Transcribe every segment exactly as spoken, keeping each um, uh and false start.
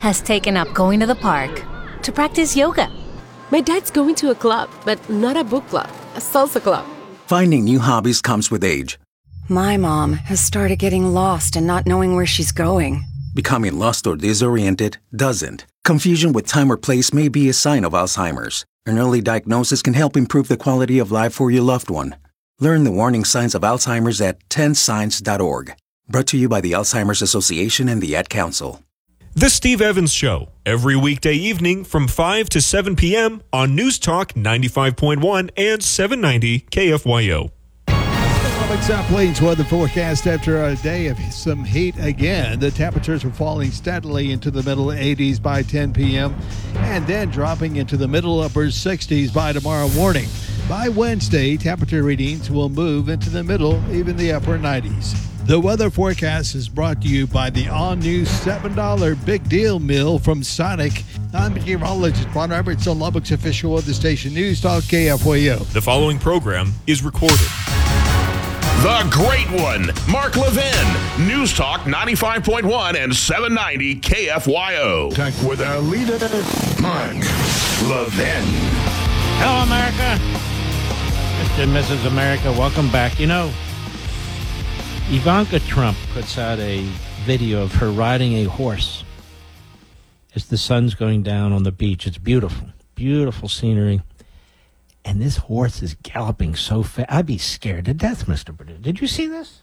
has taken up going to the park to practice yoga. My dad's going to a club, but not a book club, a salsa club. Finding new hobbies comes with age. My mom has started getting lost and not knowing where she's going. Becoming lost or disoriented doesn't. Confusion with time or place may be a sign of Alzheimer's. An early diagnosis can help improve the quality of life for your loved one. Learn the warning signs of Alzheimer's at ten signs dot org. Brought to you by the Alzheimer's Association and the Ad Council. The Steve Evans Show, every weekday evening from five to seven p.m. on News Talk ninety-five point one and seven ninety K F Y O. South Plains weather forecast after a day of some heat again. The temperatures were falling steadily into the middle eighties by ten p.m. and then dropping into the middle upper sixties by tomorrow morning. By Wednesday, temperature readings will move into the middle, even the upper nineties. The weather forecast is brought to you by the all-new seven dollar Big Deal Meal from Sonic. I'm meteorologist Ron Robertson, Lubbock's official of the station News Talk K F Y O. The following program is recorded. The Great One, Mark Levin, News Talk ninety-five point one and seven ninety K F Y O. Talk with our leader, Mark Levin. Hello, America. Mister and Missus America, welcome back. You know, Ivanka Trump puts out a video of her riding a horse as the sun's going down on the beach. It's beautiful, beautiful scenery. And this horse is galloping so fast. I'd be scared to death, Mister Purdue. Did you see this?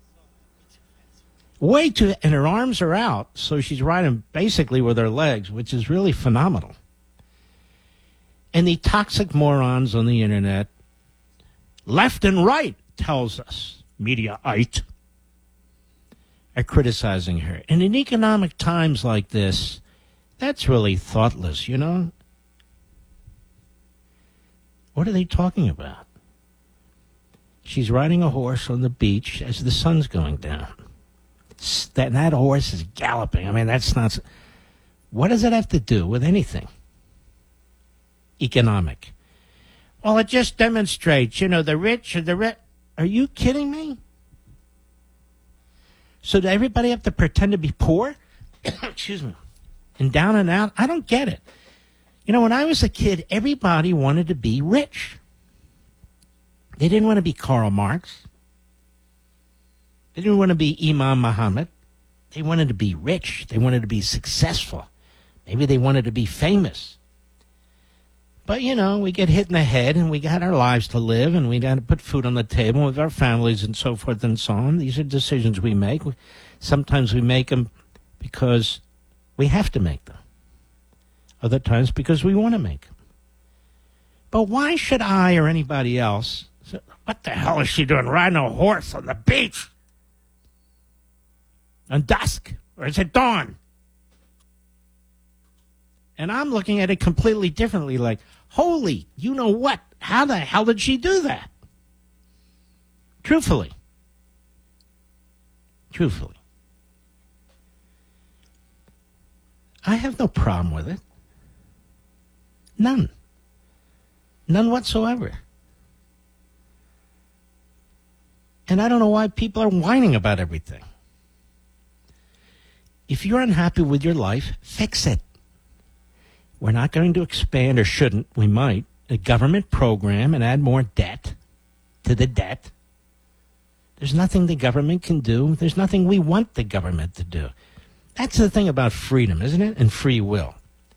Way too, and her arms are out, so she's riding basically with her legs, which is really phenomenal. And the toxic morons on the internet, left and right, tells us, Mediaite, are criticizing her. And in economic times like this, that's really thoughtless, you know? What are they talking about? She's riding a horse on the beach as the sun's going down. That, that horse is galloping. I mean, that's not... What does it have to do with anything economic? Well, it just demonstrates, you know, the rich are the rich. Are you kidding me? So does everybody have to pretend to be poor? Excuse me. And down and out? I don't get it. You know, when I was a kid, everybody wanted to be rich. They didn't want to be Karl Marx. They didn't want to be Imam Muhammad. They wanted to be rich. They wanted to be successful. Maybe they wanted to be famous. But, you know, we get hit in the head, and we got our lives to live, and we got to put food on the table with our families and so forth and so on. These are decisions we make. Sometimes we make them because we have to make them. Other times because we want to make them. But why should I or anybody else say, what the hell is she doing riding a horse on the beach? On dusk? Or is it dawn? And I'm looking at it completely differently, like, holy, you know what? How the hell did she do that? Truthfully. Truthfully. I have no problem with it. None. None whatsoever. And I don't know why people are whining about everything. If you're unhappy with your life, fix it. We're not going to expand, or shouldn't, we might, a government program and add more debt to the debt. There's nothing the government can do. There's nothing we want the government to do. That's the thing about freedom, isn't it? And free will.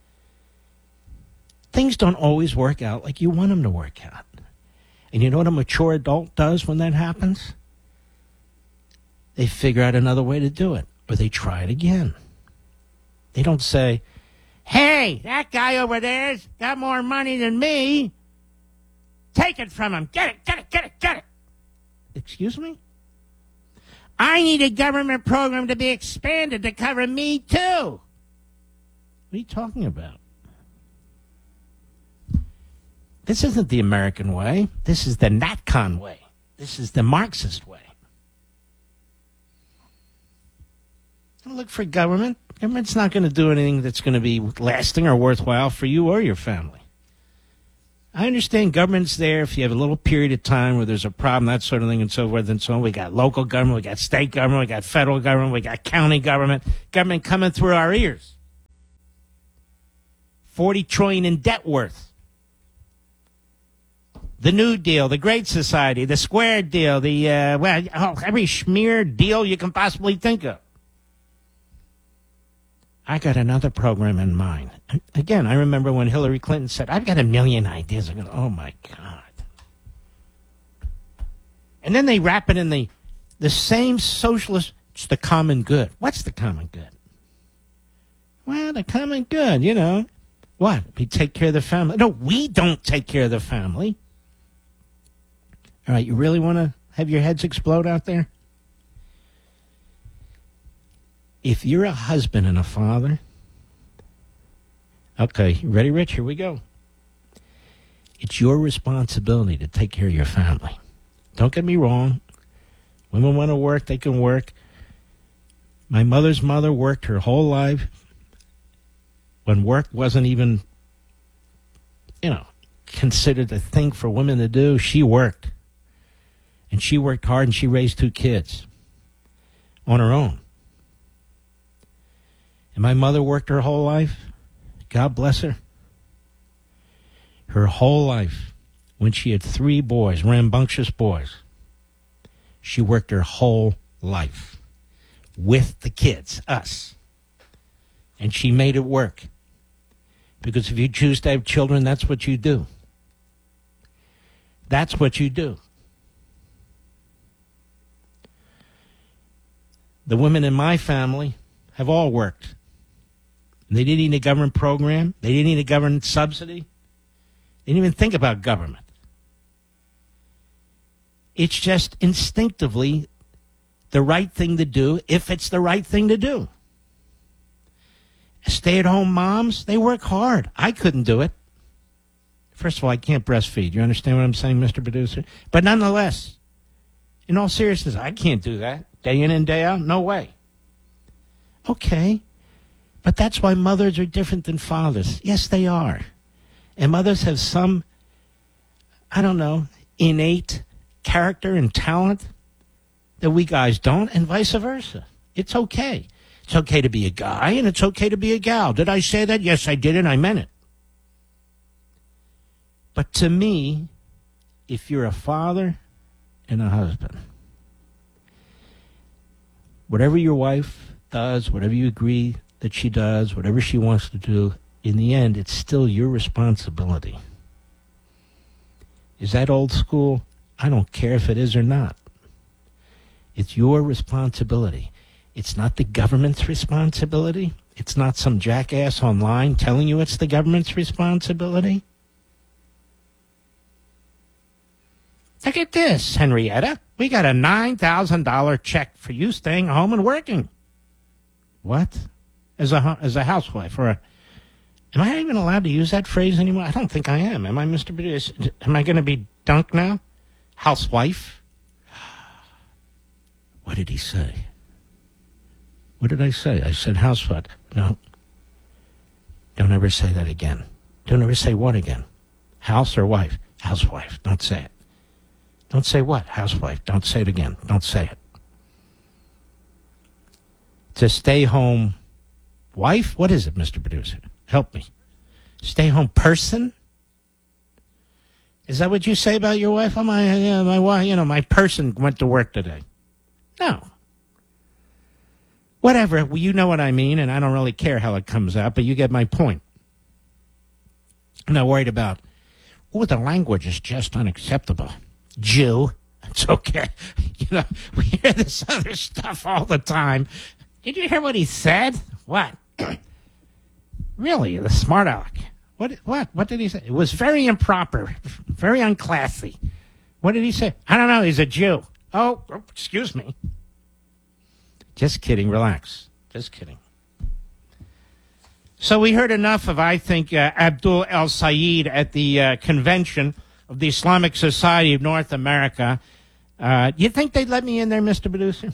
Things don't always work out like you want them to work out. And you know what a mature adult does when that happens? They figure out another way to do it, or they try it again. They don't say, hey, that guy over there's got more money than me. Take it from him. Get it, get it, get it, get it. Excuse me? I need a government program to be expanded to cover me, too. What are you talking about? This isn't the American way. This is the NatCon way. This is the Marxist way. Don't look for government. Government's not going to do anything that's going to be lasting or worthwhile for you or your family. I understand government's there if you have a little period of time where there's a problem, that sort of thing, and so forth and so on. We got local government, we got state government, we got federal government, we got county government, government coming through our ears. forty trillion dollars in debt worth. The New Deal, the Great Society, the Square Deal, the, uh, well, oh, every schmear deal you can possibly think of. I got another program in mind. Again, I remember when Hillary Clinton said, I've got a million ideas. I go, oh, my God. And then they wrap it in the, the same socialist, it's the common good. What's the common good? Well, the common good, you know. What? We take care of the family. No, we don't take care of the family. All right, you really want to have your heads explode out there? If you're a husband and a father, okay, you ready, Rich? Here we go. It's your responsibility to take care of your family. Don't get me wrong. Women want to work, they can work. My mother's mother worked her whole life when work wasn't even, you know, considered a thing for women to do. She worked. And she worked hard and she raised two kids on her own. And my mother worked her whole life. God bless her. Her whole life, when she had three boys, rambunctious boys, she worked her whole life with the kids, us. And she made it work. Because if you choose to have children, that's what you do. That's what you do. The women in my family have all worked. They didn't need a government program. They didn't need a government subsidy. They didn't even think about government. It's just instinctively the right thing to do if it's the right thing to do. Stay-at-home moms, they work hard. I couldn't do it. First of all, I can't breastfeed. You understand what I'm saying, Mister Producer? But nonetheless, in all seriousness, I can't do that. Day in and day out? No way. Okay. But that's why mothers are different than fathers. Yes, they are. And mothers have some, I don't know, innate character and talent that we guys don't, and vice versa. It's okay. It's okay to be a guy, and it's okay to be a gal. Did I say that? Yes, I did, and I meant it. But to me, if you're a father and a husband, whatever your wife does, whatever you agree that she does, whatever she wants to do, in the end, it's still your responsibility. Is that old school? I don't care if it is or not. It's your responsibility. It's not the government's responsibility. It's not some jackass online telling you it's the government's responsibility. Look at this, Henrietta. We got a nine thousand dollars check for you staying home and working. What? As a as a housewife or a... Am I even allowed to use that phrase anymore? I don't think I am. Am I, Mister Producer? Am I going to be dunked now? Housewife? What did he say? What did I say? I said housewife. No. Don't ever say that again. Don't ever say what again? House or wife? Housewife. Don't say it. Don't say what? Housewife. Don't say it again. Don't say it. To stay home wife? What is it, Mister Producer? Help me. Stay home person? Is that what you say about your wife? Oh, my, uh, my wife, you know, my person went to work today. No. Whatever. Well, you know what I mean, and I don't really care how it comes out, but you get my point. I'm not worried about, oh, the language is just unacceptable. Jew. It's okay. You know, we hear this other stuff all the time. Did you hear what he said? What? Really? The smart aleck. What? What? What did he say? It was very improper, very unclassy. What did he say? I don't know. He's a Jew. Oh, excuse me. Just kidding. Relax. Just kidding. So we heard enough of, I think, uh, Abdul El-Sayed at the uh, convention of the Islamic Society of North America. Uh, you think they'd let me in there, Mister Producer?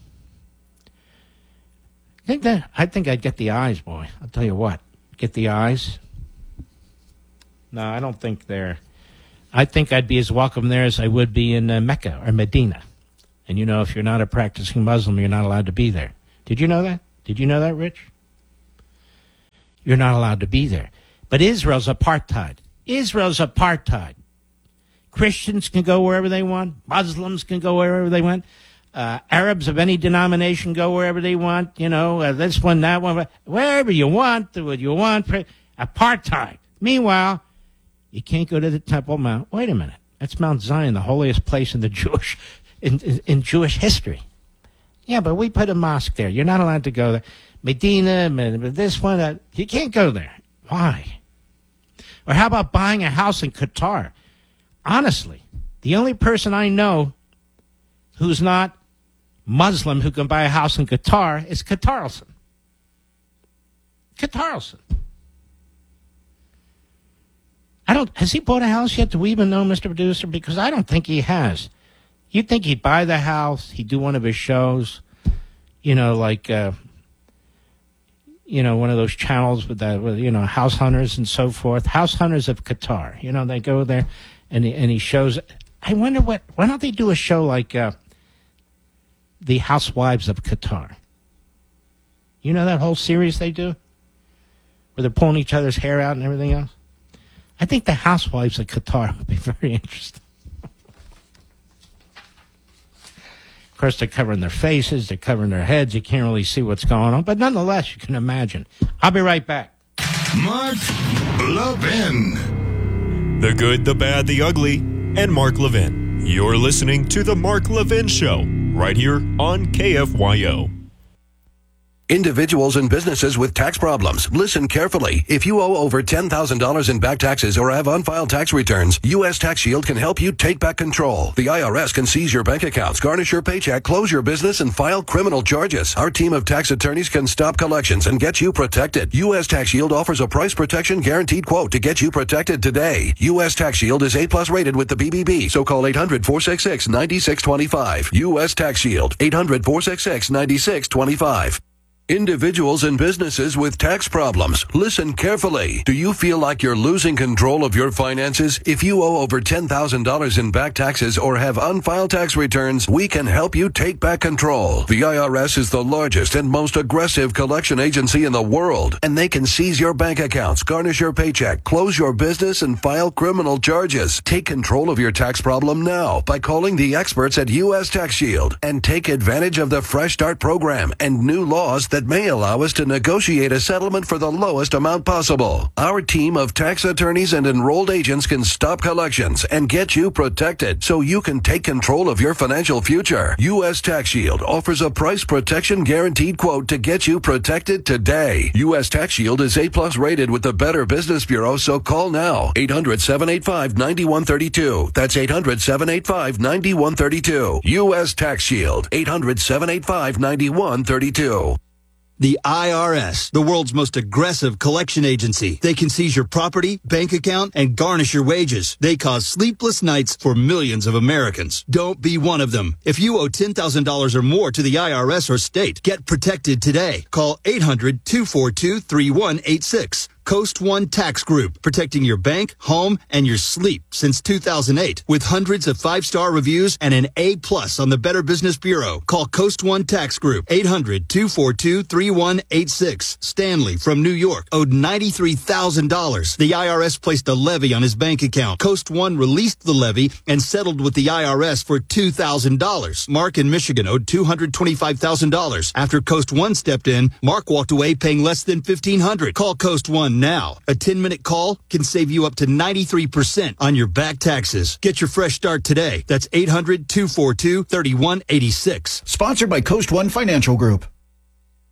Think that? I think I'd get the eyes, boy. I'll tell you what. Get the eyes. No, I don't think they're... I think I'd be as welcome there as I would be in uh, Mecca or Medina. And you know, if you're not a practicing Muslim, you're not allowed to be there. Did you know that? Did you know that, Rich? You're not allowed to be there. But Israel's apartheid. Israel's apartheid. Christians can go wherever they want. Muslims can go wherever they want. Uh, Arabs of any denomination go wherever they want. You know, uh, this one, that one, wherever you want, what you want. Apartheid. Meanwhile, you can't go to the Temple Mount. Wait a minute. That's Mount Zion, the holiest place in the Jewish, in, in, in Jewish history. Yeah, but we put a mosque there. You're not allowed to go there. Medina, this one, uh, you can't go there. Why? Or how about buying a house in Qatar? Honestly, the only person I know who's not Muslim who can buy a house in Qatar is Qatarlson. Qatarlson. I don't, has he bought a house yet? Do we even know, Mister Producer? Because I don't think he has. You'd think he'd buy the house, he'd do one of his shows, you know, like, uh, you know, one of those channels with that, with, you know, house hunters and so forth. House hunters of Qatar. You know, they go there and he, and he shows. I wonder what, why don't they do a show like uh, The Housewives of Qatar? You know that whole series they do? Where they're pulling each other's hair out and everything else? I think The Housewives of Qatar would be very interesting. Of course, they're covering their faces, they're covering their heads. You can't really see what's going on. But nonetheless, you can imagine. I'll be right back. Mark Levin. The good, the bad, the ugly, and Mark Levin. You're listening to The Mark Levin Show, right here on K F Y O. Individuals and businesses with tax problems, listen carefully. If you owe over ten thousand dollars in back taxes or have unfiled tax returns, U S Tax Shield can help you take back control. The I R S can seize your bank accounts, garnish your paycheck, close your business, and file criminal charges. Our team of tax attorneys can stop collections and get you protected. U S Tax Shield offers a price protection guaranteed quote to get you protected today. U S Tax Shield is A plus rated with the B B B, so call eight hundred, four six six, nine six two five. U S Tax Shield, eight hundred, four six six, nine six two five. Individuals and businesses with tax problems, listen carefully. Do you feel like you're losing control of your finances? If you owe over ten thousand dollars in back taxes or have unfiled tax returns, we can help you take back control. The I R S is the largest and most aggressive collection agency in the world, and they can seize your bank accounts, garnish your paycheck, close your business, and file criminal charges. Take control of your tax problem now by calling the experts at U S Tax Shield and take advantage of the Fresh Start program and new laws that that may allow us to negotiate a settlement for the lowest amount possible. Our team of tax attorneys and enrolled agents can stop collections and get you protected so you can take control of your financial future. U S Tax Shield offers a price protection guaranteed quote to get you protected today. U S Tax Shield is A plus rated with the Better Business Bureau, so call now. eight hundred, seven eight five, nine one three two. That's eight hundred, seven eight five, nine one three two. U S Tax Shield, eight hundred, seven eight five, nine one three two. The I R S, the world's most aggressive collection agency. They can seize your property, bank account, and garnish your wages. They cause sleepless nights for millions of Americans. Don't be one of them. If you owe ten thousand dollars or more to the I R S or state, get protected today. Call eight hundred, two four two, three one eight six. Coast One Tax Group, protecting your bank, home, and your sleep since two thousand eight. With hundreds of five-star reviews and an A plus on the Better Business Bureau. Call Coast One Tax Group, eight hundred, two four two, three one eight six. Stanley from New York owed ninety-three thousand dollars. The I R S placed a levy on his bank account. Coast One released the levy and settled with the I R S for two thousand dollars. Mark in Michigan owed two hundred twenty-five thousand dollars. After Coast One stepped in, Mark walked away paying less than fifteen hundred dollars. Call Coast One now. A ten-minute call can save you up to ninety-three percent on your back taxes. Get your fresh start today. That's eight hundred, two four two, three one eight six. Sponsored by Coast One Financial Group.